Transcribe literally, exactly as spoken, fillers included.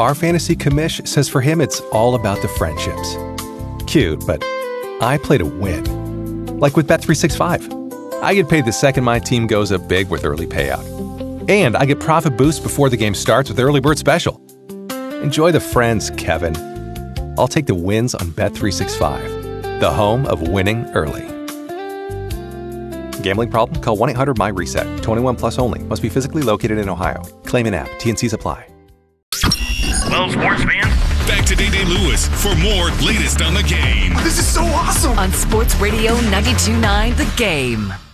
Our fantasy commish says for him it's all about the friendships. Cute, but I play to win. Like with Bet three sixty-five. I get paid the second my team goes up big with early payout. And I get profit boost before the game starts with Early Bird Special. Enjoy the friends, Kevin. I'll take the wins on Bet three sixty-five, the home of winning early. Gambling problem? Call one eight hundred M Y reset. twenty-one plus only. Must be physically located in Ohio. Claim in app. T N Cs apply. Well, sports fans. Back to Day-Day Lewis for more latest on the game. This is so awesome. On Sports Radio ninety-two point nine The Game.